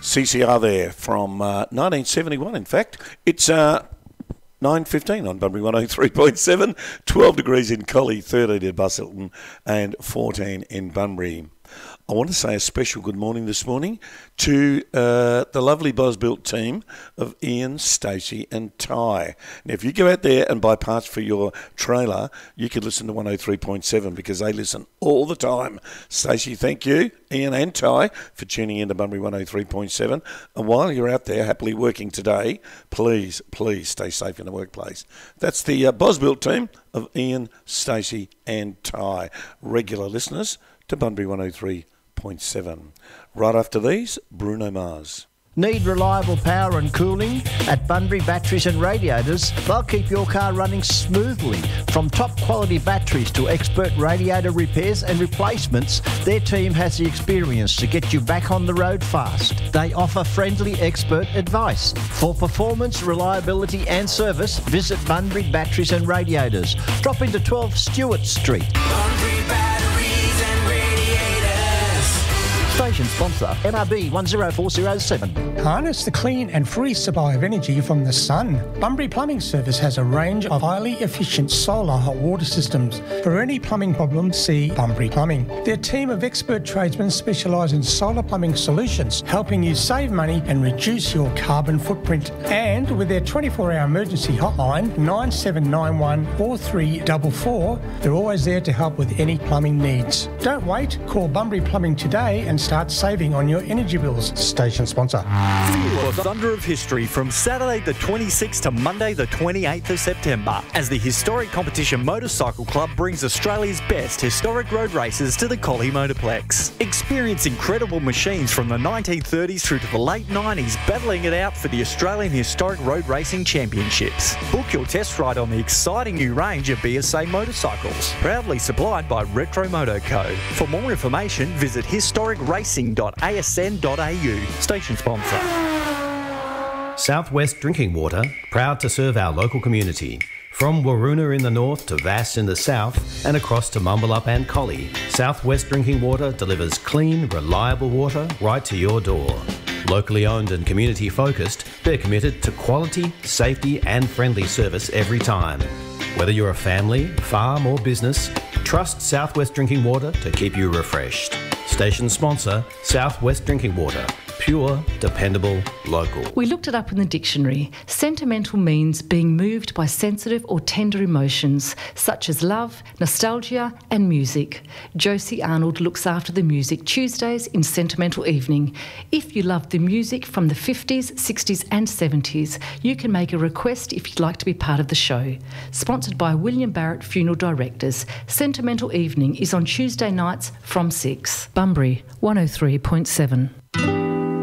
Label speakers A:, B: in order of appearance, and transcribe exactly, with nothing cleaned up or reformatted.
A: C C R there from uh, nineteen seventy-one, in fact. It's uh, nine fifteen on Bunbury one oh three point seven, twelve degrees in Collie, thirteen in Busselton and fourteen in Bunbury. I want to say a special good morning this morning to uh, the lovely Bosbuilt team of Ian, Stacey and Ty. Now, if you go out there and buy parts for your trailer, you can listen to one oh three point seven because they listen all the time. Stacey, thank you, Ian and Ty, for tuning in to Bunbury one oh three point seven. And while you're out there happily working today, please, please stay safe in the workplace. That's the uh, Bosbuilt team of Ian, Stacey and Ty, regular listeners to Bunbury one oh three point seven. Right after these, Bruno Mars.
B: Need reliable power and cooling? At Bunbury Batteries and Radiators, they'll keep your car running smoothly. From top quality batteries to expert radiator repairs and replacements, their team has the experience to get you back on the road fast. They offer friendly expert advice. For performance, reliability and service, visit Bunbury Batteries and Radiators. Drop into twelve Stewart Street.
C: Bunbury Batteries and Radiators.
B: Station sponsor, M R B one oh four oh seven.
D: Harness the clean and free supply of energy from the sun. Bunbury Plumbing Service has a range of highly efficient solar hot water systems. For any plumbing problems, see Bunbury Plumbing. Their team of expert tradesmen specialise in solar plumbing solutions, helping you save money and reduce your carbon footprint. And with their twenty-four hour emergency hotline, nine seven nine one, four three four four, they're always there to help with any plumbing needs. Don't wait, call Bunbury Plumbing today and start saving on your energy bills. Station sponsor.
E: For Thunder of History from Saturday the twenty-sixth to Monday the twenty-eighth of September, as the Historic Competition Motorcycle Club brings Australia's best historic road races to the Collie Motorplex. Experience incredible machines from the nineteen thirties through to the late nineties battling it out for the Australian Historic Road Racing Championships. Book your test ride on the exciting new range of B S A motorcycles, proudly supplied by Retro Moto Co. For more information, visit historic racing dot a s n dot a u. Station sponsor.
F: Southwest Drinking Water, proud to serve our local community. From Waroona in the north to Vass in the south and across to Mumbalup and Collie, Southwest Drinking Water delivers clean, reliable water right to your door. Locally owned and community focused, they're committed to quality, safety and friendly service every time. Whether you're a family, farm or business, trust Southwest Drinking Water to keep you refreshed. Station sponsor, Southwest Drinking Water. Pure, dependable, local.
G: We looked it up in the dictionary. Sentimental means being moved by sensitive or tender emotions, such as love, nostalgia and music. Josie Arnold looks after the music Tuesdays in Sentimental Evening. If you love the music from the fifties, sixties and seventies, you can make a request if you'd like to be part of the show. Sponsored by William Barrett Funeral Directors, Sentimental Evening is on Tuesday nights from six. Bunbury one oh three point seven.